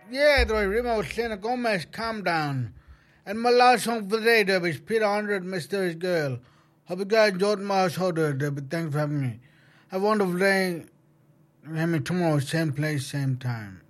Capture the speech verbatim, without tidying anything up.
Yeah, the Remo Selena Gomez, calm down. And my last song for the day, there is Peter Andre, Mysterious Girl. Hope you guys enjoyed my show, there. Thanks for having me. Have a wonderful day. Have me tomorrow, same place, same time.